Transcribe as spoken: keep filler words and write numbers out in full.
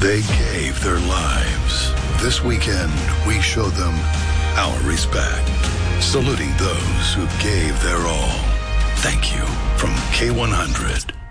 They gave their lives. This weekend, we show them our respect, saluting those who gave their all. Thank you from K one hundred.